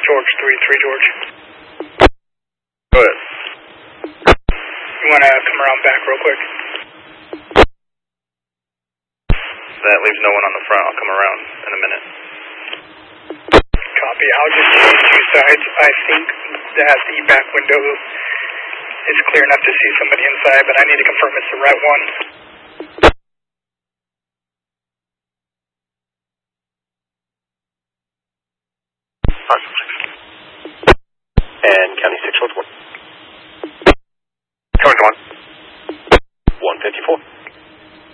George, 3-3 George. Go ahead. You want to come around back real quick? That leaves no one on the front. I'll come around in a minute. Copy. I'll just change two sides. I think that the back window is clear enough to see somebody inside, but I need to confirm it's the right one. And County 6